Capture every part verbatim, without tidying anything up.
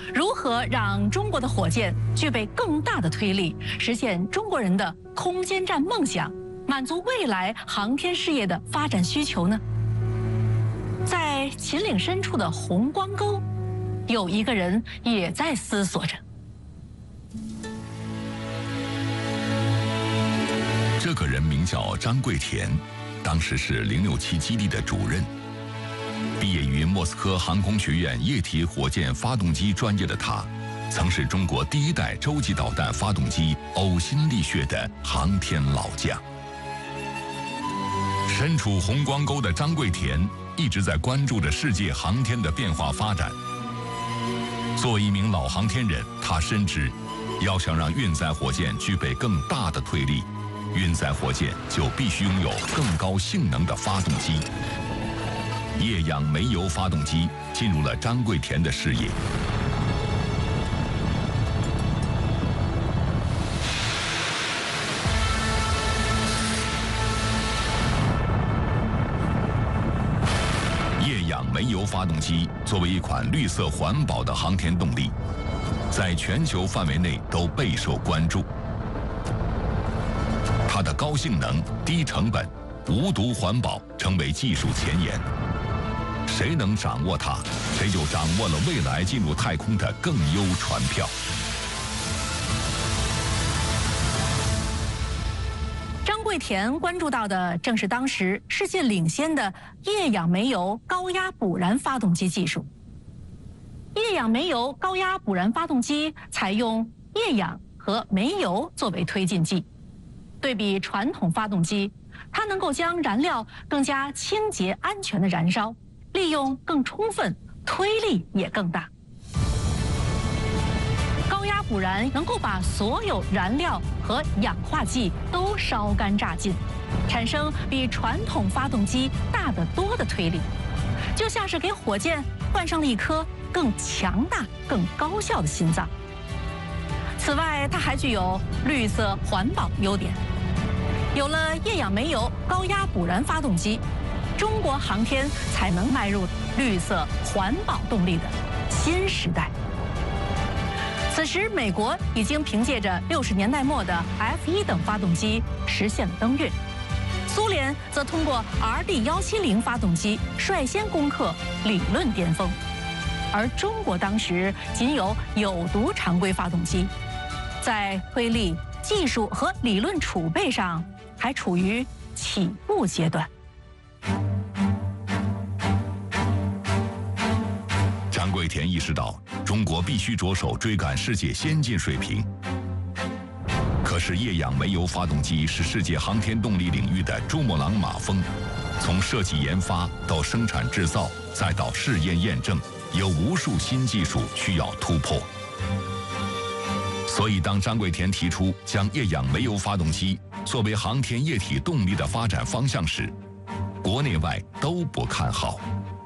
如何让中国的火箭具备更大的推力，实现中国人的空间站梦想，满足未来航天事业的发展需求呢？在秦岭深处的红光沟，有一个人也在思索着。 这个人名叫张贵田，当时是零六七基地的主任。毕业于莫斯科航空学院液体火箭发动机专业的他，曾是中国第一代洲际导弹发动机呕心沥血的航天老将。身处红光沟的张贵田一直在关注着世界航天的变化发展。作为一名老航天人，他深知，要想让运载火箭具备更大的推力，运载火箭就必须拥有更高性能的发动机。液氧煤油发动机进入了张贵田的视野。液氧煤油发动机作为一款绿色环保的航天动力，在全球范围内都备受关注。它的高性能、低成本、无毒环保成为技术前沿。谁能掌握它，谁就掌握了未来进入太空的更优船票。 张贵田关注到的正是当时世界领先的液氧煤油高压补燃发动机技术。液氧煤油高压补燃发动机采用液氧和煤油作为推进剂，对比传统发动机，它能够将燃料更加清洁安全的燃烧，利用更充分，推力也更大。高压补燃能够把所有燃料和氧化剂都烧干榨尽，产生比传统发动机大得多的推力，就像是给火箭换上了一颗更强大、更高效的心脏。此外，它还具有绿色环保优点。有了液氧煤油高压补燃发动机，中国航天才能迈入绿色环保动力的新时代。此时，美国已经凭借着六十年代末的 F 一 等发动机实现了登月，苏联则通过 R D 一七零发动机率先攻克理论巅峰，而中国当时仅有有毒常规发动机，在推力、技术和理论储备上还处于起步阶段。 张贵田意识到，中国必须着手追赶世界先进水平。可是，液氧煤油发动机是世界航天动力领域的珠穆朗玛峰，从设计研发到生产制造，再到试验验证，有无数新技术需要突破。所以，当张贵田提出将液氧煤油发动机作为航天液体动力的发展方向时，国内外都不看好。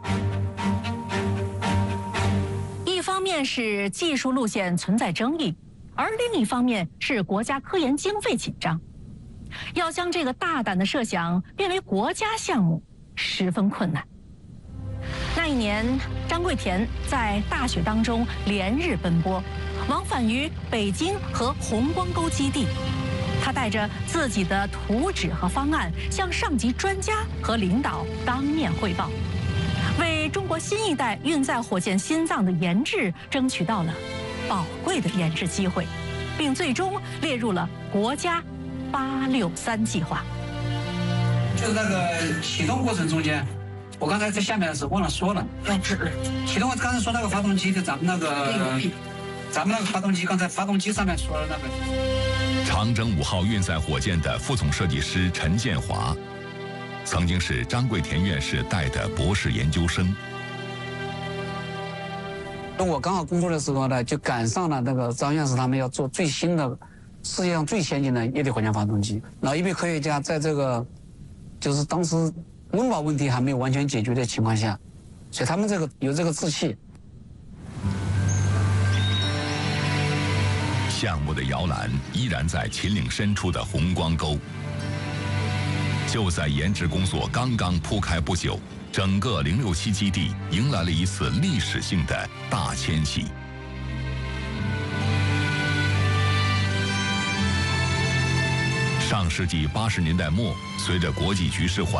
一方面是技术路线存在争议，而另一方面是国家科研经费紧张，要将这个大胆的设想变为国家项目十分困难。那一年，张贵田在大雪当中连日奔波，往返于北京和红光沟基地。他带着自己的图纸和方案，向上级专家和领导当面汇报，为中国新一代运载火箭心脏的研制争取到了宝贵的研制机会，并最终列入了国家八六三计划。 就是那个启动过程中间，我刚才在下面的时候忘了说了，启动刚才说那个发动机的咱们那个，咱们那个发动机刚才发动机上面说的那个。 长征五号运载火箭的副总设计师陈建华，曾经是张贵田院士带的博士研究生。 等我刚好工作的时候呢，就赶上了那个张院士他们要做最新的、世界上最先进的液体火箭发动机。然后一批科学家在这个，就是当时温饱问题还没有完全解决的情况下，所以他们这个有这个志气。 项目的摇篮依然在秦岭深处的红光沟。就在研制工作刚刚铺开不久，整个零六七基地迎来了一次历史性的大迁徙。 上世纪八十年代末，随着国际局势缓